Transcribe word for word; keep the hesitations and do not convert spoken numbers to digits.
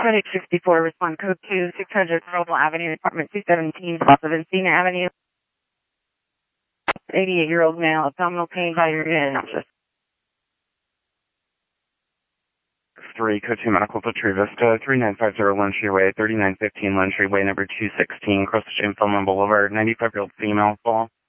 Credit sixty-four, respond code two, six hundred Throble Avenue, apartment two seventeen, south of Encina Avenue. eighty-eight-year-old male, abdominal pain, diarrhea, and nauseous. three, code two medical to Tree Vista, three nine five zero Lone Tree Way, thirty-nine fifteen Lone Tree Way, number two sixteen, Cross James Philman Boulevard, ninety-five-year-old female, fall.